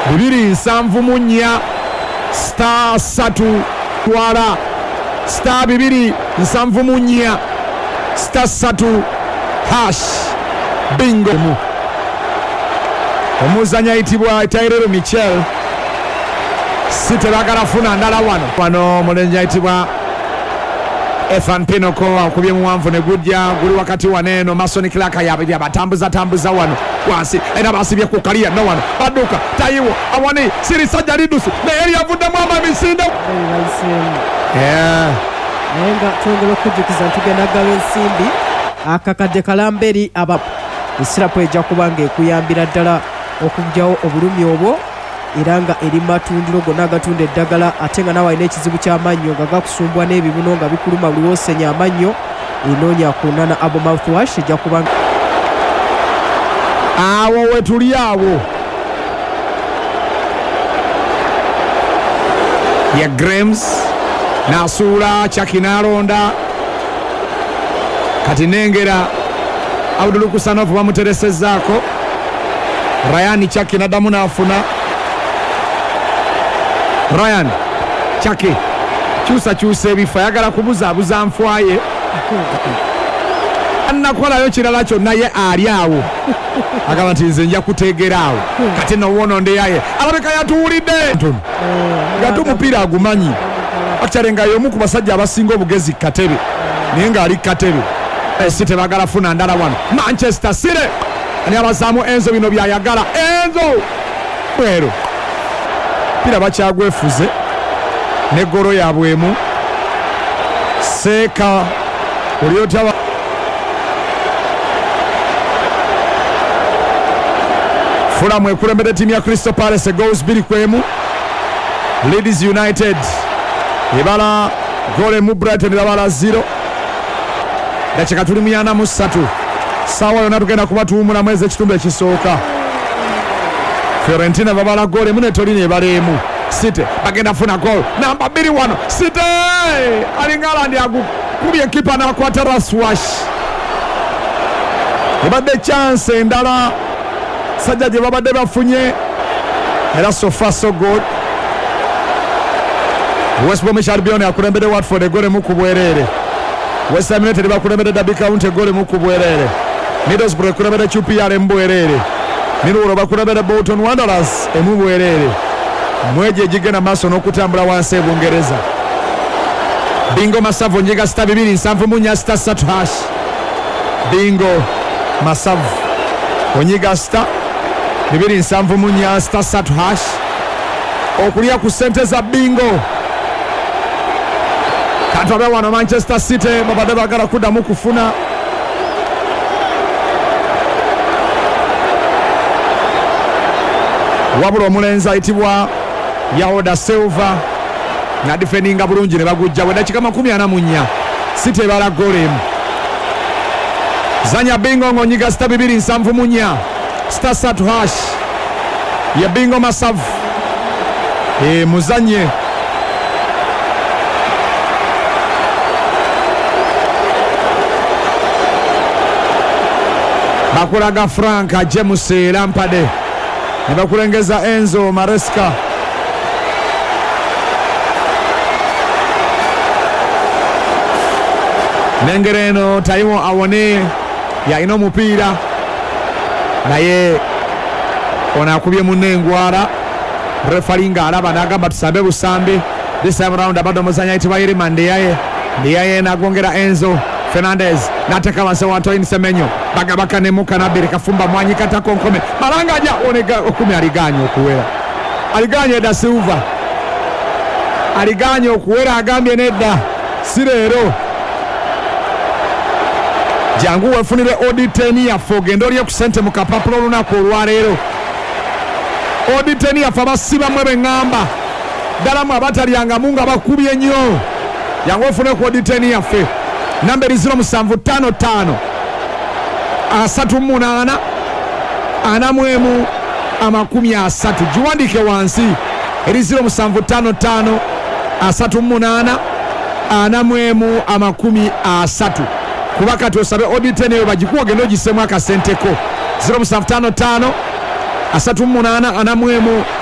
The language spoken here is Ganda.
274 star 3 twala star 274 star 3 hash bingo. Omuzanyi ayitibwa Tyrell Mitchell. City bagala funa ndala wano omulenzi ayitibwa Ethan Pinocco akubye muwanvu ne gujja guli wakati waneeno Mason Clark yabatambuza wano wansi era basibye ku kaliya no wano baduka tayiwo awani sirisajja lidusu naye yavuddemu amamisinde nenga twongera okujukiza tugenda gawa ensimbi akakadde kalamberi aba esirapo ejja kubanga ekuyambira ddala okugyawo obulumi obwo era nga eri matundiro gonna agatunda eddagala ate nga nawe alina ekizibu ky'amannyo nga gakusumbwa n'ebibuno nga bikuluma buli wosenya amannyo enoonya ku Nana Abo mouthwash ejja kubanga awo wetuli awo ya Grams nasuula Chakinalonda kati nengera Abdul Kusanov bamuteresezaako Ryan Chaki nadamu nafuna Ryan Chaki kyusa ebifa yagala kubuzaabuza nfwaye annakolayo kirala kyonna ye ali awo agamba nti nze nja kuteegera awo kati nowono ndeyaye alabeka yatuwulidde nga tumupiira agumanyi akyale nga y'omu ku basajja abasinga obugezi katebe naye ng'ali katebe City bagala funa ndala wano Manchester City ani abazaamu Enzo bino byayagala Enzo bwero pira bakyagwefuze ne goro yabwemu Seka oliotaba Fulham ekulembedde ttiimu ya Crystal Palace goals 2-1 Leeds United ebala gole mu Brighton ebala 0 dakika tuli 43 sawa yona tugenda kubatuumula mwezi ekitundu ekisooka Fiorentina babala gole mune Torino ebalemu City bagenda funa goal namba 2 wano City alingala agukubye kipa n'akwata Raswash ebadde chance endala sajja gye babadde bafunye era so far so good. West Bromwich Albion akulembedde Watford egole mu kubwerere West Ham United bakulembedde Derby County egole mu kubwerere Middlesbrough ekulembedde QPR mbwerere Millwall bakulembedde Bolton Wanderers emubwerere mweje jigena maaso n'okutambula wansi ebungereza Bingo Masavu njiga star 274 star 3 hash Bingo Masavu onyiga star 274 star 3 hash okulya ku sente za Bingo katwabe wano Manchester City babadde bagala kuddamu kufuna wabula omulenzi ayitibwa Yaoda Silva nga defendinga bulungi ne bagujja bwe dakika 44 City ebala golemu zanya Bingo ng'onyiga star 274 star 3 hash ya Bingo Masavu muzanye bakulaga Frank James Lampard ne bakulengeza Enzo Maresca nengereno Taimo Awone yalina omupiira naye onakubye munengwara referee nga alaba n'agamba tusambe busambe this time round abadde omuzanyi ayitibwa Yerima Ndiaye n'agongera Enzo Fernandez n'ateka wansi wa Antoine Semenyo bagabaka ne Mukanabiri Kafumba Mwanyi Katakonkome Malanga aja onega okumi aliganye okuwera aliganye da Silva aliganye okuwera agambye nedda sireero jangu wefunire auditeni yaffe ogenda olye ku sente mu kapapula olunaku olwaleero auditeni yaffe abasibamwe beŋŋamba ddala mu abatalyangamu nga bakubye nnyo jangu ofune ku auditeni yaffe namba 0755 38 41 30 giwandike wansi 0755 38 41 30 kuba kati osabe auditeni eyo bagikuwa ogenda ogisemu akasenteko 0755 38 41